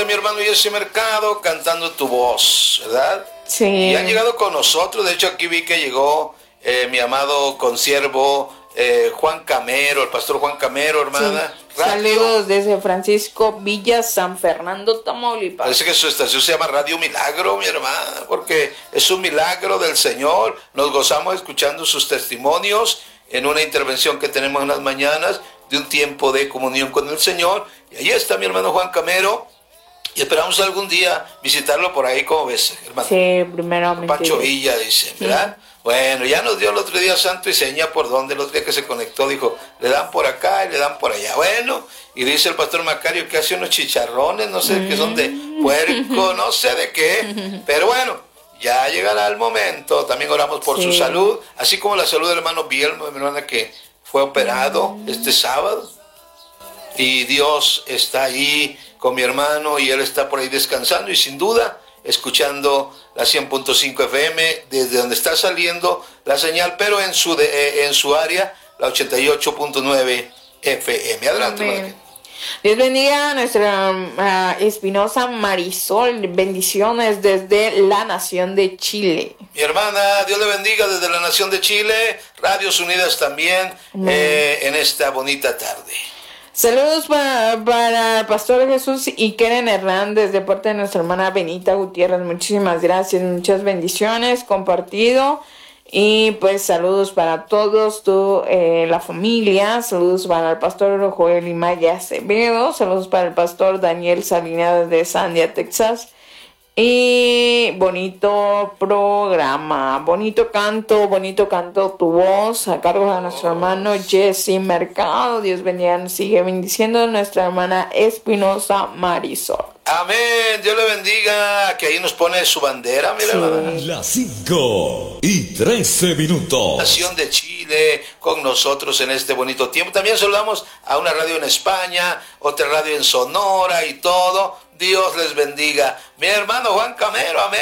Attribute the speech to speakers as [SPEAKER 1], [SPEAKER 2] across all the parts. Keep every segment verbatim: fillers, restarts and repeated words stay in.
[SPEAKER 1] mi hermano Jesse Mercado cantando Tu Voz, ¿verdad?
[SPEAKER 2] Sí.
[SPEAKER 1] Y han llegado con nosotros. De hecho, aquí vi que llegó eh, mi amado consiervo eh, Juan Camero, el pastor Juan Camero, hermana.
[SPEAKER 2] Sí. Saludos desde Francisco Villa, San Fernando, Tamaulipas.
[SPEAKER 1] Parece que su estación se llama Radio Milagro, mi hermana, porque es un milagro del Señor. Nos gozamos escuchando sus testimonios en una intervención que tenemos en las mañanas de un tiempo de comunión con el Señor. Y ahí está mi hermano Juan Camero. Y esperamos algún día visitarlo por ahí, ¿cómo ves, hermano?
[SPEAKER 2] Sí, primeramente.
[SPEAKER 1] Pancho Villa, dice, ¿verdad? Sí. Bueno, ya nos dio el otro día santo y seña por dónde, el otro día que se conectó, dijo, le dan por acá y le dan por allá. Bueno, y dice el pastor Macario que hace unos chicharrones, no sé mm. qué son de puerco, no sé de qué, pero bueno, ya llegará el momento. También oramos por sí. su salud, así como la salud del hermano Bielmo, mi hermana que fue operado mm. este sábado. Y Dios está ahí con mi hermano y él está por ahí descansando y sin duda escuchando la cien punto cinco F M desde donde está saliendo la señal, pero en su, de, eh, en su área, la ochenta y ocho punto nueve F M. Adelante.
[SPEAKER 2] Dios bendiga a nuestra uh, Espinosa Marisol. Bendiciones desde la Nación de Chile.
[SPEAKER 1] Mi hermana, Dios le bendiga desde la Nación de Chile. Radios Unidas también eh, en esta bonita tarde.
[SPEAKER 2] Saludos para, para el Pastor Jesús y Keren Hernández de parte de nuestra hermana Benita Gutiérrez. Muchísimas gracias, muchas bendiciones, compartido. Y pues saludos para todos, tu, eh, la familia. Saludos para el Pastor Joel y Maya Acevedo. Saludos para el Pastor Daniel Salinas de Sandia, Texas. Y bonito programa, bonito canto, bonito canto Tu Voz, a cargo de nuestro hermano Jesse Mercado. Dios bendiga, sigue bendiciendo a nuestra hermana Espinosa Marisol.
[SPEAKER 1] Amén, Dios le bendiga, que ahí nos pone su bandera, mira, sí. hermana.
[SPEAKER 3] Las cinco y trece minutos.
[SPEAKER 1] Nación de Chile con nosotros en este bonito tiempo. También saludamos a una radio en España, otra radio en Sonora y todo. Dios les bendiga. Mi hermano Juan Camero, amén.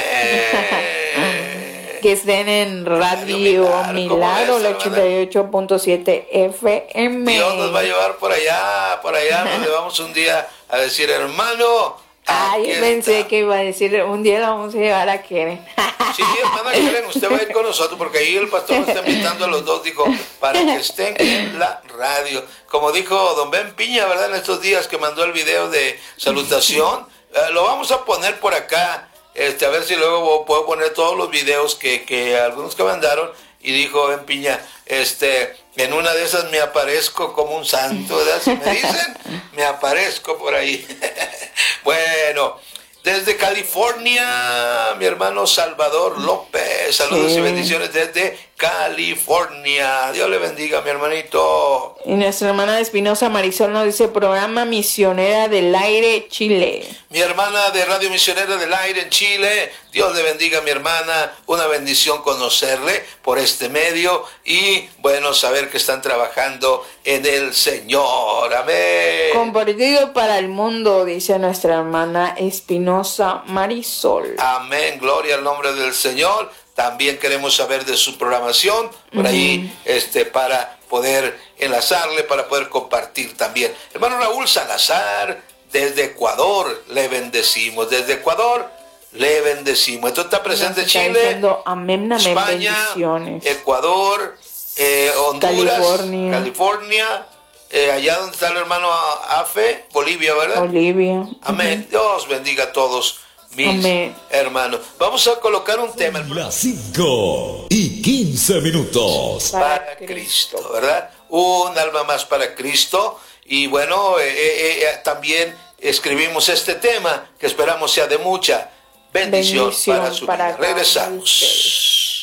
[SPEAKER 2] Que estén en Radio, Radio Milagro, Milagro la ochenta y ocho punto siete F M.
[SPEAKER 1] Dios nos va a llevar por allá, por allá, donde vamos un día a decir, hermano.
[SPEAKER 2] Ay, yo pensé está. que iba a decir, un día la vamos a llevar a Keren.
[SPEAKER 1] Sí, hermana Keren, usted va a ir con nosotros, porque ahí el pastor nos está invitando a los dos, dijo, para que estén en la radio. Como dijo don Ben Piña, ¿verdad? En estos días que mandó el video de salutación, eh, lo vamos a poner por acá, este, a ver si luego puedo poner todos los videos que, que algunos que mandaron, y dijo Ben Piña, este, en una de esas me aparezco como un santo, ¿verdad? Si me dicen, me aparezco por ahí. Bueno, desde California, mi hermano Salvador López, saludos sí. y bendiciones desde California. Dios le bendiga, mi hermanito.
[SPEAKER 2] Y nuestra hermana Espinosa Marisol nos dice, programa Misionera del Aire, Chile.
[SPEAKER 1] Mi hermana de Radio Misionera del Aire en Chile, Dios le bendiga, mi hermana, una bendición conocerle por este medio y, bueno, saber que están trabajando en el Señor, amén.
[SPEAKER 2] Compartido para el mundo, dice nuestra hermana Espinosa Marisol.
[SPEAKER 1] Amén, gloria al nombre del Señor. También queremos saber de su programación, por ahí, uh-huh. este, para poder enlazarle, para poder compartir también. Hermano Raúl Salazar, desde Ecuador, le bendecimos. Desde Ecuador, le bendecimos. Esto está presente en Chile,
[SPEAKER 2] diciendo, amén, amén,
[SPEAKER 1] España,
[SPEAKER 2] bendiciones.
[SPEAKER 1] Ecuador, eh, Honduras,
[SPEAKER 2] California,
[SPEAKER 1] California eh, allá donde está el hermano Afe, Bolivia, ¿verdad?
[SPEAKER 2] Bolivia.
[SPEAKER 1] Amén. Uh-huh. Dios bendiga a todos mis Amén. hermanos. Vamos a colocar un tema.
[SPEAKER 3] Las cinco y quince minutos.
[SPEAKER 1] Para, para Cristo, Cristo, ¿verdad? Un alma más para Cristo. Y bueno, eh, eh, eh, también escribimos este tema que esperamos sea de mucha bendición, bendición para su
[SPEAKER 2] para
[SPEAKER 1] vida. Regresamos.